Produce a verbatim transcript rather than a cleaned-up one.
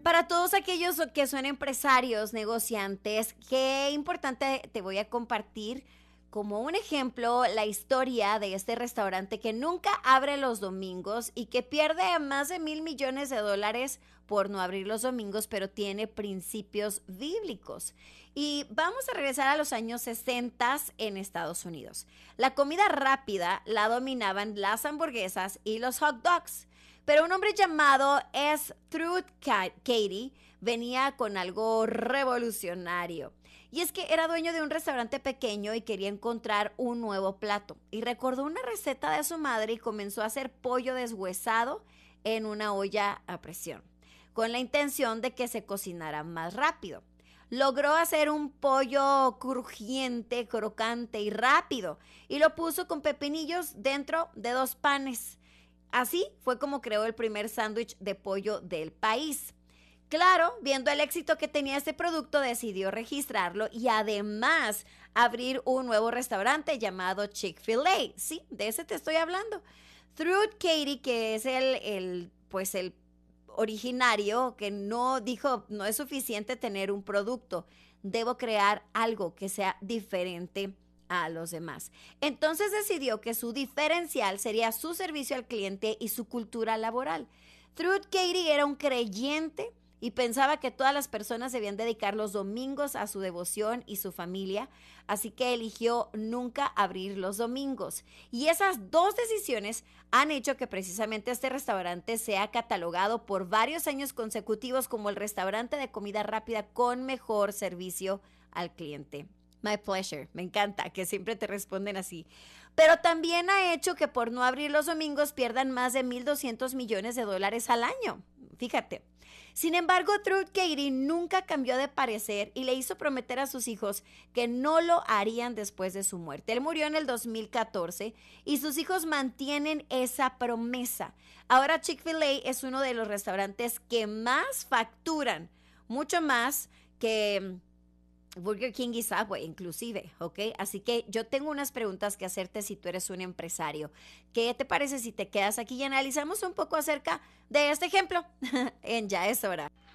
Para todos aquellos que son empresarios, negociantes, qué importante te voy a compartir como un ejemplo la historia de este restaurante que nunca abre los domingos y que pierde más de mil millones de dólares por no abrir los domingos, pero tiene principios bíblicos. Y vamos a regresar a los años sesenta en Estados Unidos. La comida rápida la dominaban las hamburguesas y los hot dogs. Pero un hombre llamado S. Truett Cathy venía con algo revolucionario. Y es que era dueño de un restaurante pequeño y quería encontrar un nuevo plato. Y recordó una receta de su madre y comenzó a hacer pollo deshuesado en una olla a presión, con la intención de que se cocinara más rápido. Logró hacer un pollo crujiente, crocante y rápido y lo puso con pepinillos dentro de dos panes. Así fue como creó el primer sándwich de pollo del país. Claro, viendo el éxito que tenía este producto, decidió registrarlo y además abrir un nuevo restaurante llamado Chick-fil-A. Sí, de ese te estoy hablando. Truett Cathy, que es el, el, pues el originario, que no dijo, no es suficiente tener un producto, debo crear algo que sea diferente a los demás. Entonces decidió que su diferencial sería su servicio al cliente y su cultura laboral. Truett Cathy era un creyente y pensaba que todas las personas debían dedicar los domingos a su devoción y su familia, así que eligió nunca abrir los domingos. Y esas dos decisiones han hecho que precisamente este restaurante sea catalogado por varios años consecutivos como el restaurante de comida rápida con mejor servicio al cliente. My pleasure, me encanta que siempre te responden así. Pero también ha hecho que por no abrir los domingos pierdan más de mil doscientos millones de dólares al año. Fíjate. Sin embargo, Truett Cathy nunca cambió de parecer y le hizo prometer a sus hijos que no lo harían después de su muerte. Él murió en el dos mil catorce y sus hijos mantienen esa promesa. Ahora Chick-fil-A es uno de los restaurantes que más facturan, mucho más que Burger King y Subway inclusive, ¿ok? Así que yo tengo unas preguntas que hacerte si tú eres un empresario. ¿Qué te parece si te quedas aquí y analizamos un poco acerca de este ejemplo? En Ya es hora.